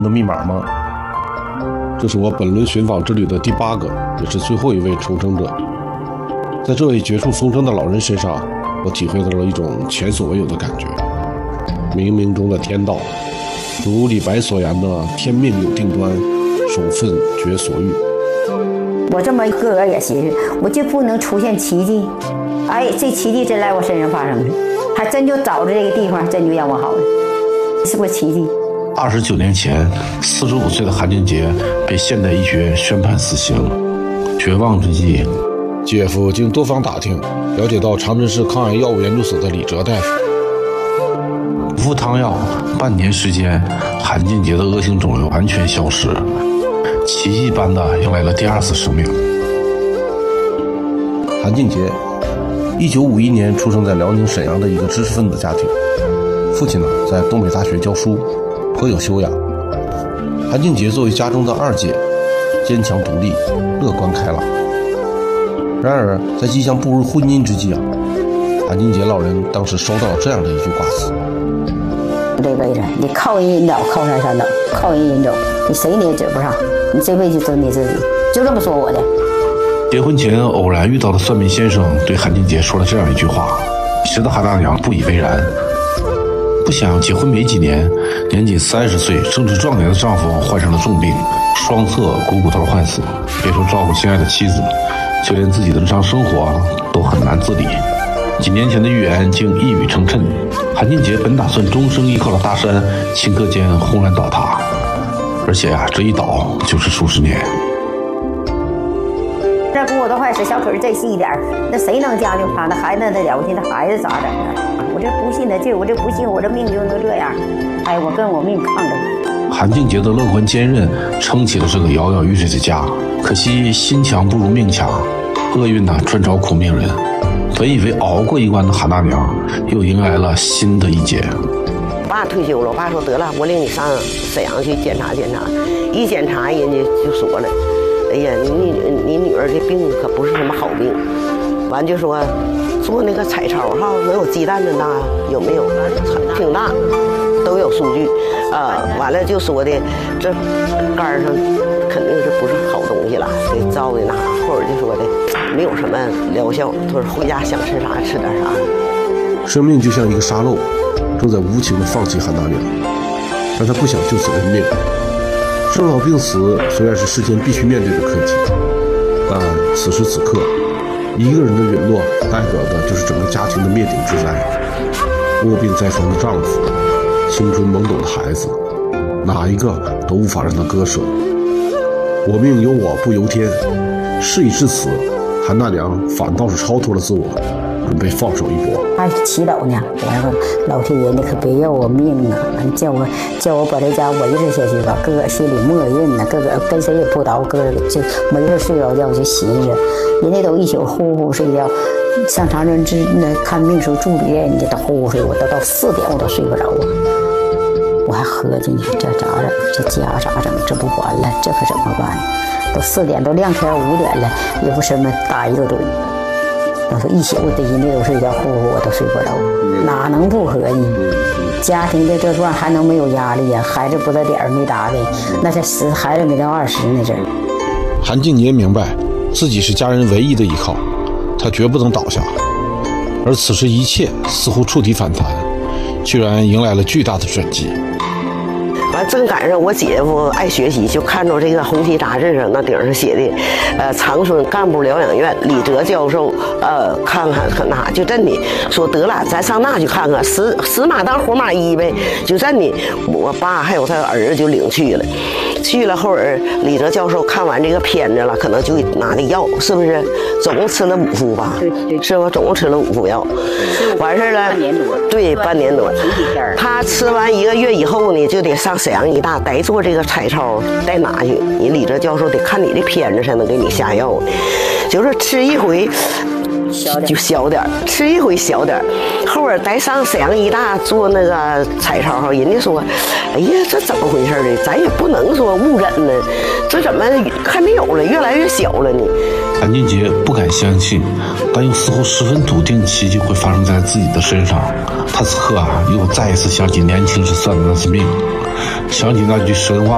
的密码吗？这是我本轮寻访之旅的第8个，也是最后一位重生者。在这位绝处逢生的老人身上，我体会到了一种前所未有的感觉。冥冥中的天道，如李白所言的“天命有定端，守分觉所欲”。 我这么一个也寻思，我就不能出现奇迹。哎，这奇迹真来我身上发生了，还真就找着这个地方，真就让我好了，是个奇迹。 29年前，45岁的韩俊杰被现代医学宣判死刑。绝望之际， 姐夫经多方打听，了解到长春市抗癌药物研究所的李哲大夫服汤药半年时间，韩俊杰的恶性肿瘤完全消失，奇迹般的迎来了第2次生命。 韩俊杰，1951年出生在辽宁沈阳的一个知识分子家庭，父亲呢在东北大学教书，颇有修养。韩俊杰作为家中的2姐，坚强独立，乐观开朗。然而在即将步入婚姻之际韩俊杰老人当时收到了这样的一句挂词： 这辈子你靠人引导，靠山山倒，靠人引走，你谁你也指不上，你这辈子就你自己，就这么说我的。 结婚前偶然遇到的算命先生对韩俊杰说了这样一句话，使得韩大娘不以为然。不想结婚没几年，年仅30岁正值壮年的丈夫患上了重病，双侧股头坏死，别说照顾心爱的妻子，就连自己的日常生活都很难自理。几年前的预言竟一语成谶，韩俊杰本打算终生依靠的大山，顷刻间轰然倒塌，而且这一倒就是数十年。 这骨头坏死，小腿再细一点，那谁能将就他？那孩子那了不起，那孩子咋整啊？我这不信的劲，我这不信，我这命就能这样。哎，我跟我命抗着。 韩俊杰的乐观坚韧撑起了这个摇摇欲坠的家，可惜心强不如命强，厄运专找苦命人。本以为熬过一关的韩大娘，又迎来了新的一劫。 我爸退休了，我爸说得了，我领你上沈阳去检查检查。一检查，人家就说了，哎呀，你女儿这病可不是什么好病。完就说做那个彩超哈，能有鸡蛋那大有没有？挺大，都有数据完了就说的这肝上肯定是不是好东西了，给糟的那，或者就说的没有什么疗效，他说回家想吃啥吃点啥。 生命就像一个沙漏，正在无情地放弃韩大娘，但他不想就此认命。生老病死虽然是世间必须面对的课题，但此时此刻，一个人的陨落代表的就是整个家庭的灭顶之灾。卧病在床的丈夫，青春懵懂的孩子，哪一个都无法让他割舍。我命由我不由天，事已至此，韩大娘反倒是超脱了自我，准备放手一搏。 还祈祷呢，我说老天爷，你可别要我命啊！叫我把这家维持下去吧。哥哥心里默认呢，哥哥跟谁也不叨，哥哥就没事睡着觉就寻思，人家都一宿呼呼睡觉。上长春那看病时候住里人家都呼呼睡，我都到4点我都睡不着啊。我还合计呢，这咋整？这家咋整？这不完了，这可怎么办？都4点都亮天5点了，也不什么打一个盹。我说一宿的人家都睡觉，呼呼我都睡不着，哪能不合计？家庭的这段还能没有压力呀？孩子不到点没打的，那才孩子没到20呢这。 韩俊杰明白自己是家人唯一的依靠，他绝不能倒下。而此时一切似乎触底反弹，居然迎来了巨大的转机。 完正赶上我姐夫爱学习，就看着这个红旗杂志上那顶上写的，长春干部疗养院李哲教授，看那就真的说得了，咱上那去看看，死马当活马医呗，就真的，我爸还有他儿子就领去了。去了后儿，李哲教授看完这个片子了，可能就拿的药，是不是？总共吃了5副吧？对，是吧？总共吃了5副药，完事了。半年多。对，半年多。他吃完1个月以后呢，就得上沈阳医大，得做这个彩超，得拿去。你李哲教授得看你的片子才能给你下药，就是吃一回。就小点，吃一回小点，后边再上沈阳医大做那个彩超，人家说，哎呀，这怎么回事呢？咱也不能说误诊呢，这怎么还没有了，越来越小了呢？ 韩俊杰不敢相信，但又似乎十分笃定奇迹会发生在自己的身上。他此刻又再一次想起年轻时算的那次命，想起那句神话。